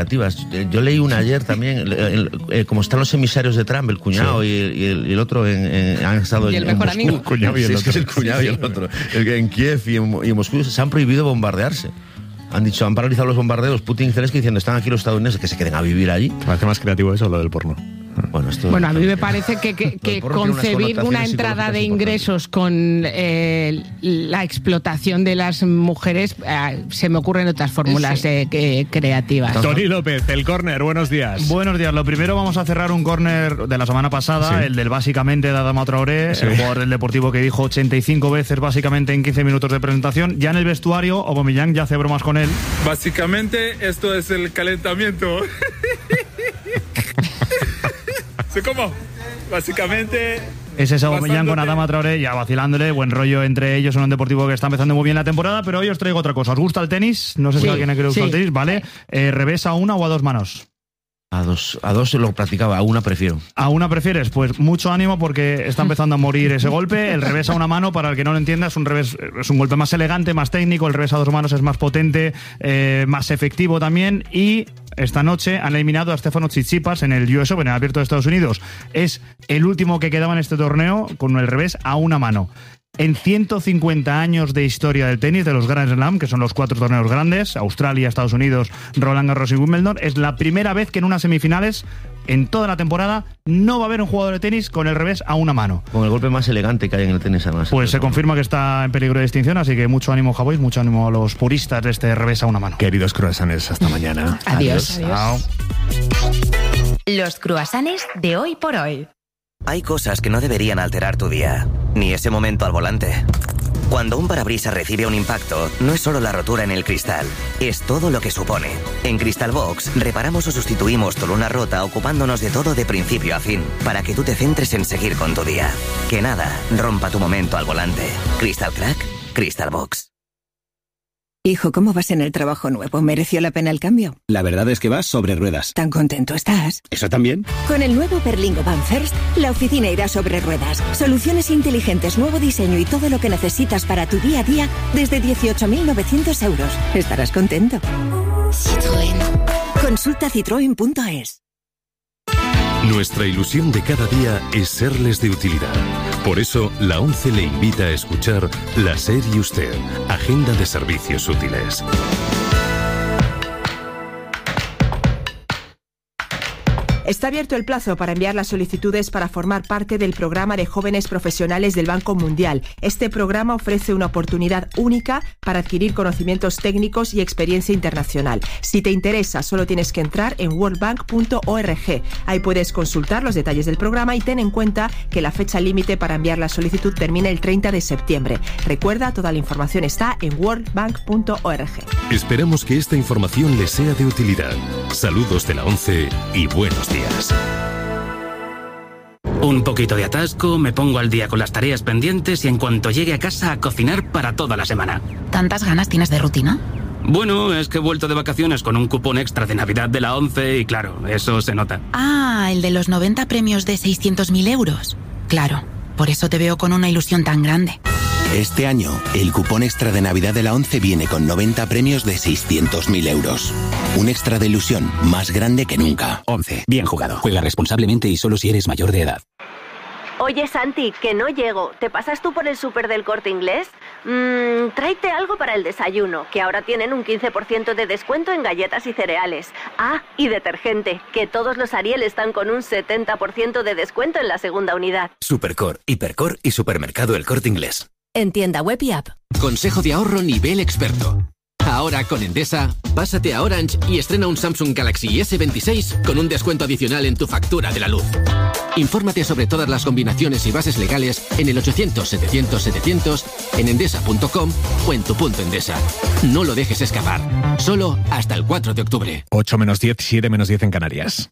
Yo leí una ayer también, como están los emisarios de Trump, el cuñado y el otro han estado y el en mejor Moscú. amigo. El cuñado y el otro. Es que es el cuñado y el otro. En Kiev y en Moscú se han prohibido bombardearse. Han paralizado los bombardeos Putin y Zelensky diciendo están aquí los estadounidenses, que se queden a vivir allí. Me parece más creativo eso, lo del porno. Bueno, a mí me parece que concebir una entrada de ingresos con la explotación de las mujeres, se me ocurren otras fórmulas creativas. Tony López, el córner, buenos días. Buenos días. Lo primero, vamos a cerrar un córner de la semana pasada, el del básicamente de Adama Traoré, el jugador del Deportivo que dijo 85 veces básicamente en 15 minutos de presentación. Ya en el vestuario, Aubameyang ya hace bromas con él. Básicamente, esto es el calentamiento. ¿Cómo? Básicamente... Ese es Aubameyang con Adama Traoré, ya vacilándole, buen rollo entre ellos en un Deportivo que está empezando muy bien la temporada, pero hoy os traigo otra cosa. ¿Os gusta el tenis? No sé si alguien quiere gustar el tenis, ¿vale? ¿Revés a una o a dos manos? A dos lo practicaba, a una prefiero. ¿A una prefieres? Pues mucho ánimo porque está empezando a morir ese golpe. El revés a una mano, para el que no lo entienda, es un golpe más elegante, más técnico. El revés a dos manos es más potente, más efectivo también. Y esta noche han eliminado a Stefano Tsitsipas en el US Open, en el Abierto de Estados Unidos. Es el último que quedaba en este torneo con el revés a una mano. En 150 años de historia del tenis, de los Grand Slam, que son los 4 torneos grandes, Australia, Estados Unidos, Roland Garros y Wimbledon, es la primera vez que en unas semifinales, en toda la temporada, no va a haber un jugador de tenis con el revés a una mano. Con el golpe más elegante que hay en el tenis, además. Pues se confirma que está en peligro de extinción, así que mucho ánimo, Javois, mucho ánimo a los puristas de este revés a una mano. Queridos croissants, hasta mañana. Adiós. Chao. Los croissants de hoy por hoy. Hay cosas que no deberían alterar tu día, ni ese momento al volante. Cuando un parabrisas recibe un impacto, no es solo la rotura en el cristal, es todo lo que supone. En Crystal Box, reparamos o sustituimos tu luna rota ocupándonos de todo de principio a fin, para que tú te centres en seguir con tu día. Que nada rompa tu momento al volante. Crystal Crack, Crystal Box. Hijo, ¿cómo vas en el trabajo nuevo? ¿Mereció la pena el cambio? La verdad es que vas sobre ruedas. ¿Tan contento estás? ¿Eso también? Con el nuevo Berlingo Van First, la oficina irá sobre ruedas. Soluciones inteligentes, nuevo diseño y todo lo que necesitas para tu día a día desde 18.900 euros. Estarás contento. Citroën. Consulta citroen.es. Nuestra ilusión de cada día es serles de utilidad. Por eso, la ONCE le invita a escuchar La SER y Usted, Agenda de Servicios Útiles. Está abierto el plazo para enviar las solicitudes para formar parte del programa de jóvenes profesionales del Banco Mundial. Este programa ofrece una oportunidad única para adquirir conocimientos técnicos y experiencia internacional. Si te interesa, solo tienes que entrar en worldbank.org. Ahí puedes consultar los detalles del programa y ten en cuenta que la fecha límite para enviar la solicitud termina el 30 de septiembre. Recuerda, toda la información está en worldbank.org. Esperamos que esta información les sea de utilidad. Saludos de la ONCE y buenos días. Un poquito de atasco, me pongo al día con las tareas pendientes y en cuanto llegue a casa a cocinar para toda la semana. ¿Tantas ganas tienes de rutina? Bueno, es que he vuelto de vacaciones con un cupón extra de Navidad de la ONCE y claro, eso se nota. Ah, el de los 90 premios de 600.000 euros. Claro, por eso te veo con una ilusión tan grande. Este año, el cupón extra de Navidad de la ONCE viene con 90 premios de 600.000 euros. Un extra de ilusión más grande que nunca. ONCE. Bien jugado. Juega responsablemente y solo si eres mayor de edad. Oye, Santi, que no llego. ¿Te pasas tú por el súper del Corte Inglés? Tráete algo para el desayuno, que ahora tienen un 15% de descuento en galletas y cereales. Ah, y detergente, que todos los Ariel están con un 70% de descuento en la segunda unidad. Supercor, Hipercor y Supermercado El Corte Inglés. En tienda web y app. Consejo de ahorro nivel experto. Ahora con Endesa, pásate a Orange y estrena un Samsung Galaxy S26 con un descuento adicional en tu factura de la luz. Infórmate sobre todas las combinaciones y bases legales en el 800-700-700, en endesa.com o en tu punto Endesa. No lo dejes escapar. Solo hasta el 4 de octubre. 8 menos 10, 7 menos 10 en Canarias.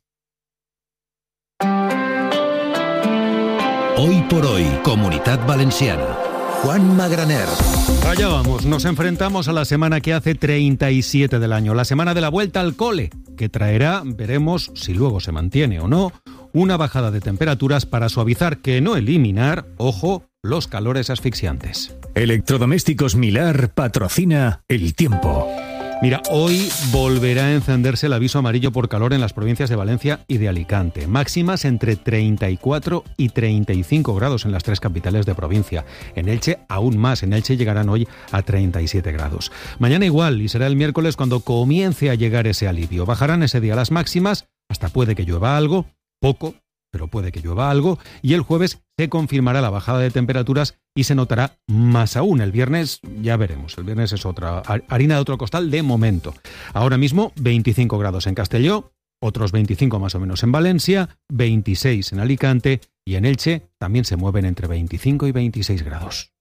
Hoy por hoy, Comunitat Valenciana. Juan Magraner. Allá vamos, nos enfrentamos a la semana que hace 37 del año, la semana de la vuelta al cole, que traerá, veremos si luego se mantiene o no, una bajada de temperaturas para suavizar, que no eliminar, ojo, los calores asfixiantes. Electrodomésticos Milar patrocina El Tiempo. Mira, hoy volverá a encenderse el aviso amarillo por calor en las provincias de Valencia y de Alicante. Máximas entre 34 y 35 grados en las 3 capitales de provincia. En Elche aún más, en Elche llegarán hoy a 37 grados. Mañana igual, y será el miércoles cuando comience a llegar ese alivio. Bajarán ese día las máximas, hasta puede que llueva algo, poco, pero puede que llueva algo, y el jueves se confirmará la bajada de temperaturas y se notará más aún. El viernes ya veremos, el viernes es otra harina de otro costal de momento. Ahora mismo 25 grados en Castelló, otros 25 más o menos en Valencia, 26 en Alicante y en Elche también se mueven entre 25 y 26 grados.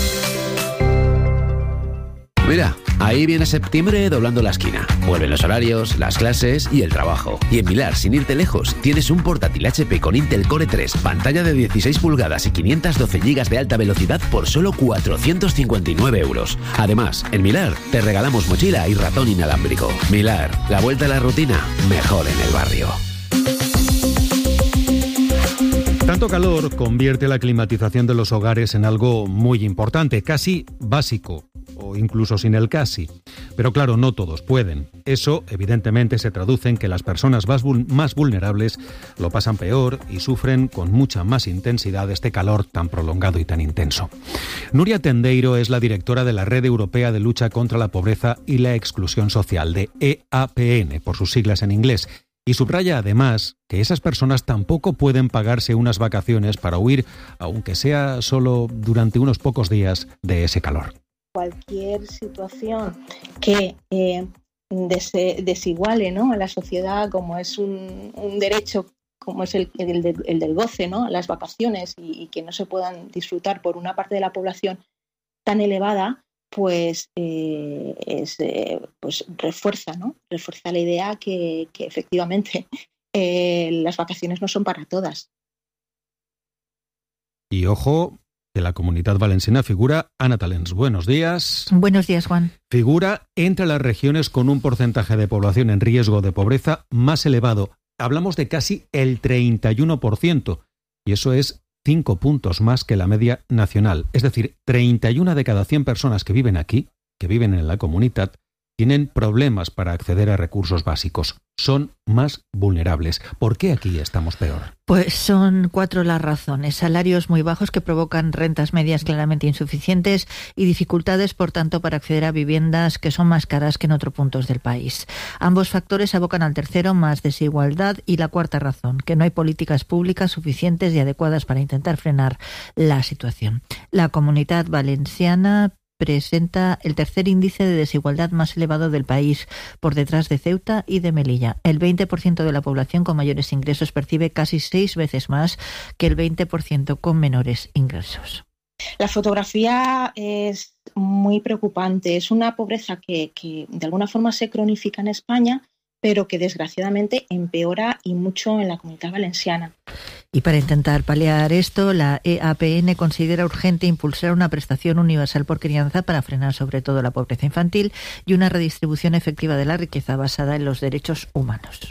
Mira, ahí viene septiembre doblando la esquina. Vuelven los horarios, las clases y el trabajo. Y en Milar, sin irte lejos, tienes un portátil HP con Intel Core 3, pantalla de 16 pulgadas y 512 GB de alta velocidad por solo 459 euros. Además, en Milar te regalamos mochila y ratón inalámbrico. Milar, la vuelta a la rutina, mejor en el barrio. Tanto calor convierte la climatización de los hogares en algo muy importante, casi básico, o incluso sin el casi. Pero claro, no todos pueden. Eso, evidentemente, se traduce en que las personas más vulnerables lo pasan peor y sufren con mucha más intensidad este calor tan prolongado y tan intenso. Nuria Tendeiro es la directora de la Red Europea de Lucha contra la Pobreza y la Exclusión Social, de EAPN, por sus siglas en inglés. Y subraya además que esas personas tampoco pueden pagarse unas vacaciones para huir, aunque sea solo durante unos pocos días, de ese calor. Cualquier situación que desiguale, ¿no?, a la sociedad, como es un derecho, como es el del goce, ¿no?, las vacaciones, y que no se puedan disfrutar por una parte de la población tan elevada, pues refuerza la idea que efectivamente las vacaciones no son para todas. Y ojo, que la Comunitat Valenciana figura, Ana Talens, buenos días. Buenos días, Juan. Figura entre las regiones con un porcentaje de población en riesgo de pobreza más elevado. Hablamos de casi el 31%, y eso es 5 puntos más que la media nacional. Es decir, 31 de cada 100 personas que viven aquí, que viven en la comunidad, tienen problemas para acceder a recursos básicos. Son más vulnerables. ¿Por qué aquí estamos peor? Pues son 4 las razones. Salarios muy bajos que provocan rentas medias claramente insuficientes y dificultades, por tanto, para acceder a viviendas que son más caras que en otros puntos del país. Ambos factores abocan al tercero, más desigualdad, y la cuarta razón, que no hay políticas públicas suficientes y adecuadas para intentar frenar la situación. La Comunitat Valenciana presenta el tercer índice de desigualdad más elevado del país, por detrás de Ceuta y de Melilla. El 20% de la población con mayores ingresos percibe casi 6 veces más que el 20% con menores ingresos. La fotografía es muy preocupante. Es una pobreza que de alguna forma se cronifica en España, pero que desgraciadamente empeora y mucho en la Comunidad Valenciana. Y para intentar paliar esto, la EAPN considera urgente impulsar una prestación universal por crianza para frenar sobre todo la pobreza infantil y una redistribución efectiva de la riqueza basada en los derechos humanos.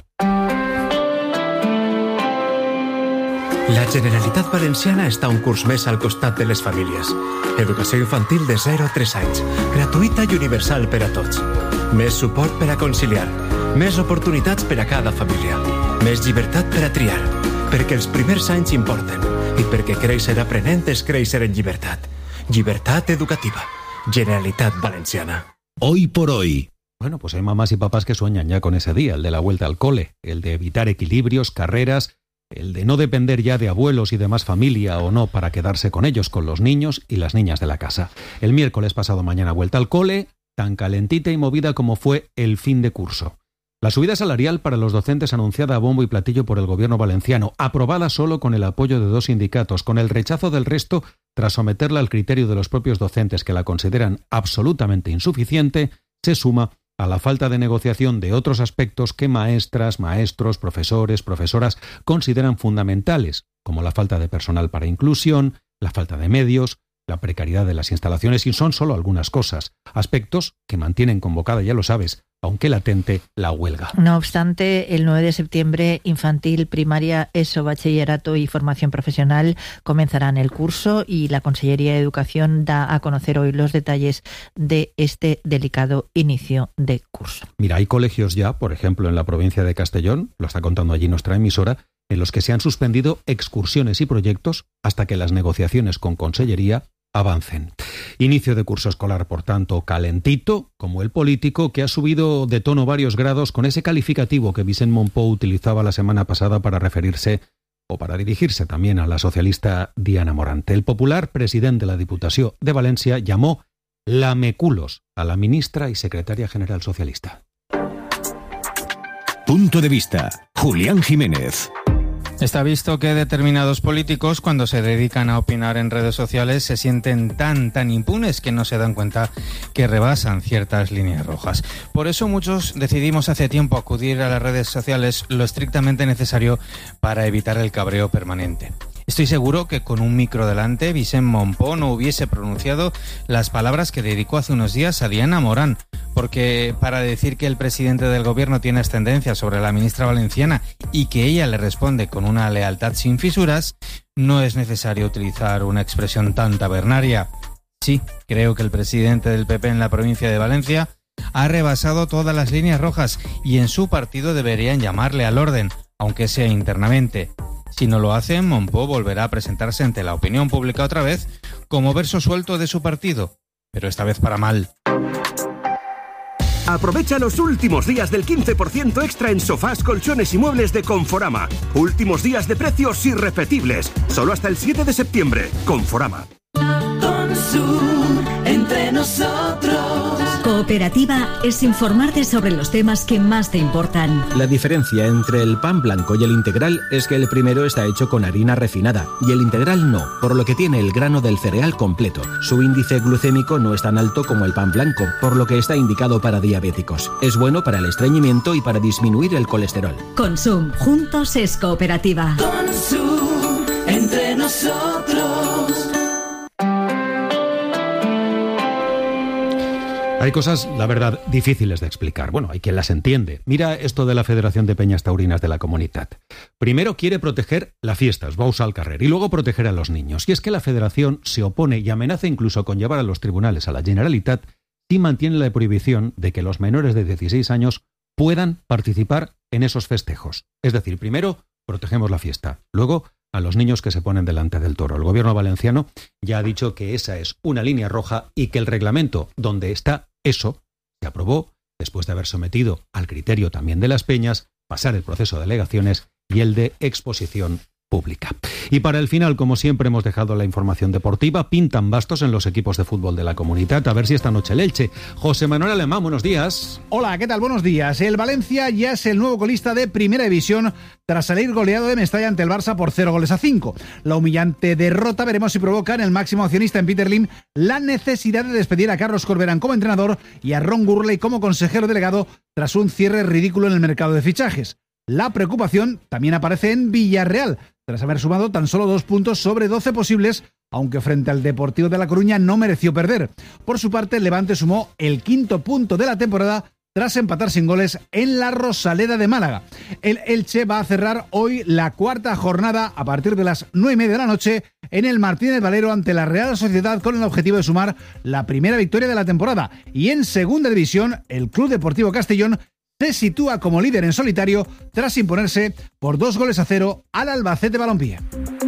La Generalitat Valenciana està un curs més al costat de les famílies. Educació infantil de 0 a 3 anys, gratuïta i universal per a tots. Més suport per a conciliar, més oportunitats per a cada família, més llibertat per a triar, perquè els primers anys importen i perquè créixer aprenent és créixer en llibertat. Llibertat educativa. Generalitat Valenciana. Hoy por hoy. Bueno, pues hay mamás y papás que sueñan ya con ese día, el de la vuelta al cole, el de evitar equilibrios, carreras, el de no depender ya de abuelos y demás familia o no para quedarse con ellos, con los niños y las niñas de la casa. El miércoles pasado mañana vuelta al cole, tan calentita y movida como fue el fin de curso. La subida salarial para los docentes anunciada a bombo y platillo por el gobierno valenciano, aprobada solo con el apoyo de 2 sindicatos, con el rechazo del resto tras someterla al criterio de los propios docentes que la consideran absolutamente insuficiente, se suma a la falta de negociación de otros aspectos que maestras, maestros, profesores, profesoras consideran fundamentales, como la falta de personal para inclusión, la falta de medios, la precariedad de las instalaciones, y son solo algunas cosas, aspectos que mantienen convocada, ya lo sabes, a aunque latente, la huelga. No obstante, el 9 de septiembre, infantil, primaria, ESO, bachillerato y formación profesional comenzarán el curso y la Consellería de Educación da a conocer hoy los detalles de este delicado inicio de curso. Mira, hay colegios ya, por ejemplo, en la provincia de Castellón, lo está contando allí nuestra emisora, en los que se han suspendido excursiones y proyectos hasta que las negociaciones con Consellería avancen. Inicio de curso escolar, por tanto, calentito, como el político, que ha subido de tono varios grados con ese calificativo que Vicent Monpou utilizaba la semana pasada para referirse o para dirigirse también a la socialista Diana Morante. El popular presidente de la Diputació de Valencia llamó lameculos a la ministra y secretaria general socialista. Punto de vista. Julián Jiménez. Está visto que determinados políticos, cuando se dedican a opinar en redes sociales, se sienten tan impunes que no se dan cuenta que rebasan ciertas líneas rojas. Por eso muchos decidimos hace tiempo acudir a las redes sociales lo estrictamente necesario para evitar el cabreo permanente. Estoy seguro que con un micro delante, Vicent Monpou no hubiese pronunciado las palabras que dedicó hace unos días a Diana Morant, porque para decir que el presidente del gobierno tiene ascendencia sobre la ministra valenciana y que ella le responde con una lealtad sin fisuras, no es necesario utilizar una expresión tan tabernaria. Sí, creo que el presidente del PP en la provincia de Valencia ha rebasado todas las líneas rojas y en su partido deberían llamarle al orden, aunque sea internamente. Si no lo hacen, Monpou volverá a presentarse ante la opinión pública otra vez como verso suelto de su partido, pero esta vez para mal. Aprovecha los últimos días del 15% extra en sofás, colchones y muebles de Conforama. Últimos días de precios irrepetibles. Solo hasta el 7 de septiembre. Conforama. Entre nosotros. Cooperativa es informarte sobre los temas que más te importan. La diferencia entre el pan blanco y el integral es que el primero está hecho con harina refinada y el integral no, por lo que tiene el grano del cereal completo. Su índice glucémico no es tan alto como el pan blanco, por lo que está indicado para diabéticos. Es bueno para el estreñimiento y para disminuir el colesterol. Consum, juntos es cooperativa. Consum, entre nosotros. Hay cosas, la verdad, difíciles de explicar. Bueno, hay quien las entiende. Mira esto de la Federación de Peñas Taurinas de la Comunitat. Primero quiere proteger la fiesta, es Baus al carrer, y luego proteger a los niños. Y es que la Federación se opone y amenaza incluso con llevar a los tribunales a la Generalitat si mantiene la prohibición de que los menores de 16 años puedan participar en esos festejos. Es decir, primero protegemos la fiesta, luego a los niños que se ponen delante del toro. El gobierno valenciano ya ha dicho que esa es una línea roja y que el reglamento donde está eso se aprobó después de haber sometido al criterio también de las peñas, pasar el proceso de alegaciones y el de exposición pública. Y para el final, como siempre, hemos dejado la información deportiva. Pintan bastos en los equipos de fútbol de la Comunitat. A ver si esta noche el Elche. José Manuel Alemán, buenos días. Hola, ¿qué tal? Buenos días. El Valencia ya es el nuevo colista de Primera División tras salir goleado de Mestalla ante el Barça por 0-5. La humillante derrota veremos si provoca en el máximo accionista en Peter Lim la necesidad de despedir a Carlos Corberán como entrenador y a Ron Gurley como consejero delegado tras un cierre ridículo en el mercado de fichajes. La preocupación también aparece en Villarreal, tras haber sumado tan solo 2 puntos sobre 12 posibles, aunque frente al Deportivo de La Coruña no mereció perder. Por su parte, el Levante sumó el 5º punto de la temporada tras empatar sin goles en la Rosaleda de Málaga. El Elche va a cerrar hoy la 4ª jornada a partir de las 9:30 de la noche en el Martínez Valero ante la Real Sociedad con el objetivo de sumar la primera victoria de la temporada. Y en Segunda División, el Club Deportivo Castellón se sitúa como líder en solitario tras imponerse por 2-0 al Albacete Balompié.